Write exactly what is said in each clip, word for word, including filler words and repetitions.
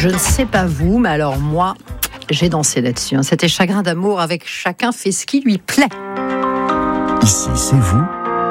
Je ne sais pas vous, mais alors moi, j'ai dansé là-dessus. C'était Chagrin d'amour avec Chacun fait ce qui lui plaît. Ici, c'est vous.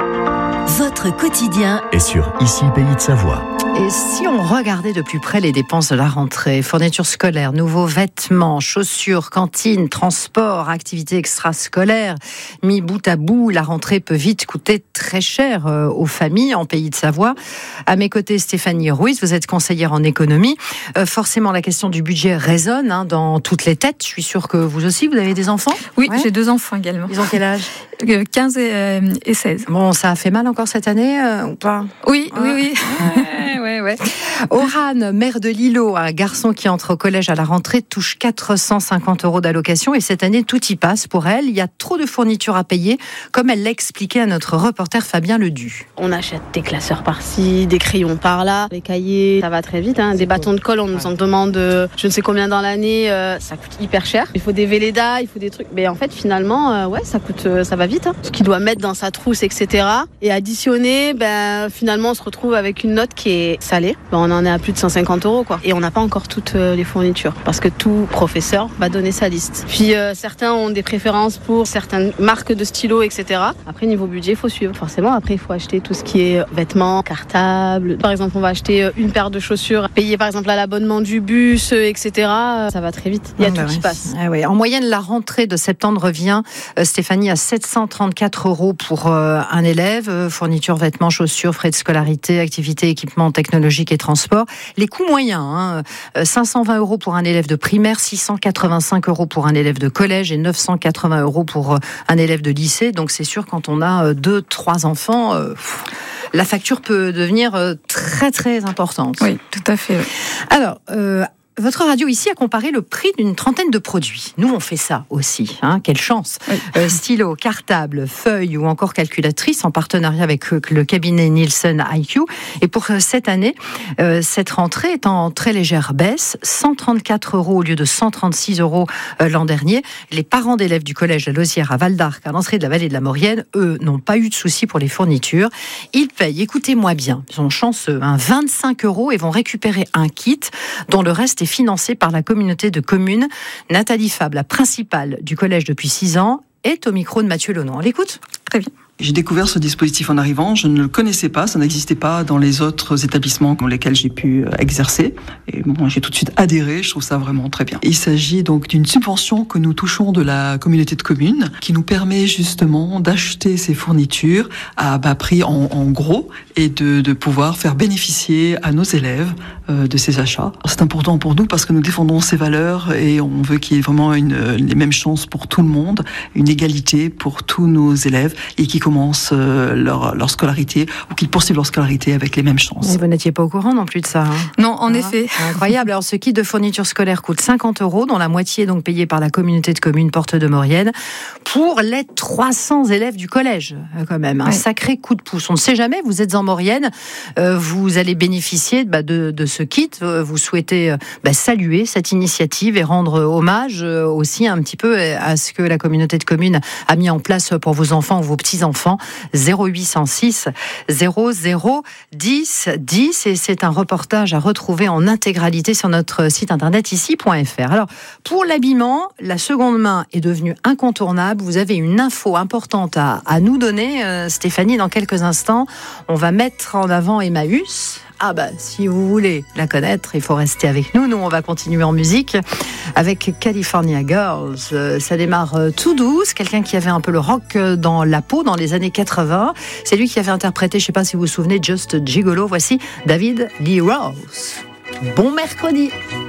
Votre quotidien Et sur Ici, Pays de Savoie. Et si on regardait de plus près les dépenses de la rentrée, fournitures scolaires, nouveaux vêtements, chaussures, cantines, transports, activités extrascolaires, mis bout à bout, la rentrée peut vite coûter très cher aux familles en Pays de Savoie. À mes côtés, Stéphanie Ruiz, vous êtes conseillère en économie. Euh, forcément, la question du budget résonne hein, dans toutes les têtes. Je suis sûre que vous aussi, vous avez des enfants ? Oui, ouais. J'ai deux enfants également. Ils ont quel âge ? quinze et seize. Bon, ça a fait mal encore cette année euh, ou pas ? Oui, ouais. oui, oui. ouais, ouais, ouais. Orane, maire de Lillo, un garçon qui entre au collège à la rentrée, touche quatre cent cinquante euros d'allocation et cette année, tout y passe pour elle. Il y a trop de fournitures à payer, comme elle l'a expliqué à notre reporter Fabien Ledu. On achète des classeurs par-ci, des crayons par-là, les cahiers, ça va très vite. Hein. Des bâtons de colle, on nous en demande euh, je ne sais combien dans l'année, euh, ça coûte hyper cher. Il faut des Velleda, il faut des trucs. Mais en fait, finalement, euh, ouais, ça coûte, euh, ça va vite. Hein. Ce qu'il doit mettre dans sa trousse, et cetera. Et additionner, ben, finalement, on se retrouve avec une note qui est salée. Ben, on en est à plus de cent cinquante euros, quoi. Et on n'a pas encore toutes euh, les fournitures. Parce que tout professeur va donner sa liste. Puis, euh, certains ont des préférences pour certaines marques de stylos, et cetera. Après, niveau budget, il faut suivre. Forcément, après, il faut acheter tout ce qui est vêtements, cartables. Par exemple, on va acheter une paire de chaussures, payer par exemple à l'abonnement du bus, et cetera. Ça va très vite. Il y a ah, tout bah qui oui. passe. Ah, oui. En moyenne, la rentrée de septembre revient, euh, Stéphanie, à sept cent trente-quatre euros pour euh, un élève. Euh, fourniture, vêtements, chaussures, frais de scolarité, activités, équipements technologiques et transports. Les coûts moyens, hein, euh, cinq cent vingt euros pour un élève de primaire, six cent quatre-vingt-cinq euros pour un élève de collège et neuf cent quatre-vingts euros pour euh, un élève de lycée. Donc c'est sûr, quand on a euh, deux, trois enfants, euh, pff, la facture peut devenir euh, très très importante. Oui, tout à fait. Oui. Alors, euh, votre radio ici a comparé le prix d'une trentaine de produits. Nous, on fait ça aussi. Hein, quelle chance. Oui. Euh, stylo, cartable, feuille ou encore calculatrice en partenariat avec le cabinet Nielsen I Q. Et pour cette année, euh, cette rentrée est en très légère baisse. cent trente-quatre euros au lieu de cent trente-six euros euh, l'an dernier. Les parents d'élèves du collège de Lausière à Val d'Arc, à l'entrée de la vallée de la Maurienne, eux, n'ont pas eu de soucis pour les fournitures. Ils payent, écoutez-moi bien, ils sont chanceux, hein, vingt-cinq euros et vont récupérer un kit dont le reste est financé par la communauté de communes. Nathalie Fab, la principale du collège depuis six ans, est au micro de Mathieu Lenon. On l'écoute ? Très bien. J'ai découvert ce dispositif en arrivant, je ne le connaissais pas, ça n'existait pas dans les autres établissements dans lesquels j'ai pu exercer. Et bon, j'ai tout de suite adhéré, je trouve ça vraiment très bien. Il s'agit donc d'une subvention que nous touchons de la communauté de communes, qui nous permet justement d'acheter ces fournitures à bas prix en, en gros, et de, de pouvoir faire bénéficier à nos élèves euh, de ces achats. C'est important pour nous parce que nous défendons ces valeurs et on veut qu'il y ait vraiment une, les mêmes chances pour tout le monde, une égalité pour tous nos élèves, et qui commencent leur, leur scolarité ou qu'ils poursuivent leur scolarité avec les mêmes chances. Et vous n'étiez pas au courant non plus de ça. Hein. Non, en ah, effet. Incroyable. Alors, ce kit de fourniture scolaire coûte cinquante euros, dont la moitié est donc payée par la communauté de communes Porte de Maurienne, pour les trois cents élèves du collège, quand même. Un ouais. sacré coup de pouce. On ne sait jamais, vous êtes en Maurienne, euh, vous allez bénéficier bah, de, de ce kit. Vous souhaitez bah, saluer cette initiative et rendre hommage aussi un petit peu à ce que la communauté de communes a mis en place pour vos enfants ou vos petits-enfants. zéro huit cent six zéro zéro dix dix et c'est un reportage à retrouver en intégralité sur notre site internet ici point f r. Alors, pour l'habillement, la seconde main est devenue incontournable. Vous avez une info importante à, à nous donner, euh, Stéphanie, dans quelques instants. On va mettre en avant Emmaüs. Ah bah, si vous voulez la connaître, il faut rester avec nous. Nous, on va continuer en musique avec California Girls. Ça démarre tout douce. Quelqu'un qui avait un peu le rock dans la peau dans les années quatre-vingts. C'est lui qui avait interprété, je ne sais pas si vous vous souvenez, Just Gigolo. Voici David Lee Roth. Bon mercredi.